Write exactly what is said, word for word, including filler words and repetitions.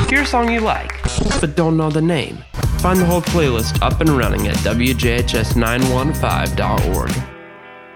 Hear a song you like, but don't know the name. Find the whole playlist up and running at W J H S nine one five dot org.